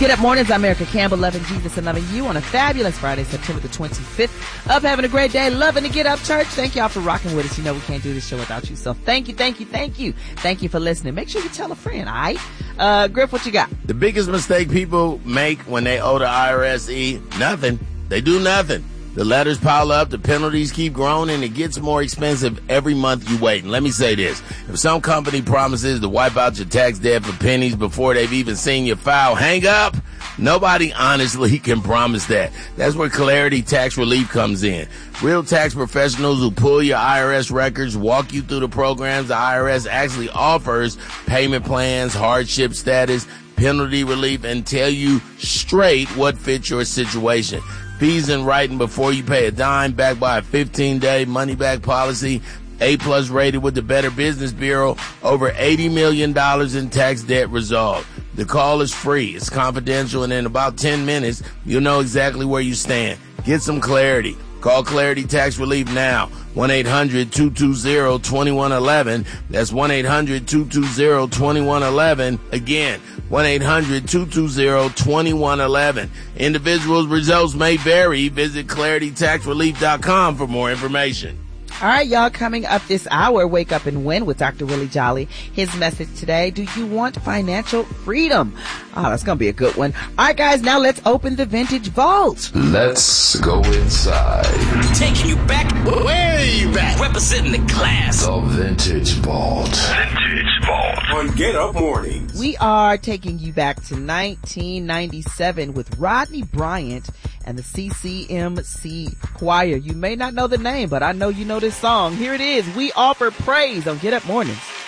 Get Up Mornings. I'm Erica Campbell, loving Jesus and loving you on a fabulous Friday, September the 25th. Up, having a great day, loving to Get Up Church. Thank y'all for rocking with us. You know we can't do this show without you. So thank you. Thank you for listening. Make sure you tell a friend, all right? Griff, what you got? The biggest mistake people make when they owe the IRS, nothing. They do nothing. The letters pile up, the penalties keep growing, and it gets more expensive every month you wait. And let me say this. If some company promises to wipe out your tax debt for pennies before they've even seen your file, hang up. Nobody honestly can promise that. That's where Clarity Tax Relief comes in. Real tax professionals who pull your IRS records, walk you through the programs the IRS actually offers, payment plans, hardship status, penalty relief, and tell you straight what fits your situation. Fees in writing before you pay a dime, backed by a 15-day money-back policy, A+ rated with the Better Business Bureau, over $80 million in tax debt resolved. The call is free, it's confidential, and in about 10 minutes, you'll know exactly where you stand. Get some clarity. Call Clarity Tax Relief now. 1-800-220-2111. That's 1-800-220-2111. Again, 1-800-220-2111. Individuals' results may vary. Visit ClarityTaxRelief.com for more information. All right, y'all, coming up this hour, Wake Up and Win with Dr. Willie Jolly. His message today, do you want financial freedom? Oh, that's going to be a good one. All right, guys, now let's open the Vintage Vault. Let's go inside. Taking you back. Where are you back? Representing the class. The Vintage Vault. Vintage Vault. On Get Up Mornings. We are taking you back to 1997 with Rodney Bryant and the CCMC Choir. You may not know the name, but I know you know this song. Here it is. We Offer Praise on Get Up Mornings.